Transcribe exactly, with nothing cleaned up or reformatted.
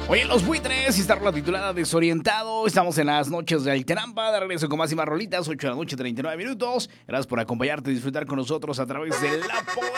Oye, Los Buitres y esta rola titulada Desorientado. Estamos en las noches de Alterampa. De regreso con más y más rolitas, ocho de la noche, treinta y nueve minutos. Gracias por acompañarte y disfrutar con nosotros a través de La Poderosa.